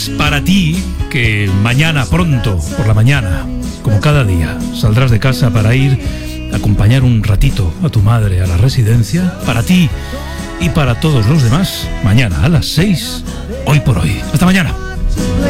Para ti, que mañana pronto, por la mañana, como cada día, saldrás de casa para ir a acompañar un ratito a tu madre a la residencia. Para ti y para todos los demás, mañana a las 6, hoy por hoy. Hasta mañana.